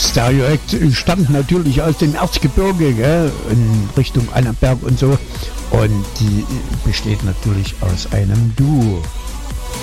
Stereo Act stammt natürlich aus dem Erzgebirge, gell, in Richtung Annaberg und so. Und die besteht natürlich aus einem Duo.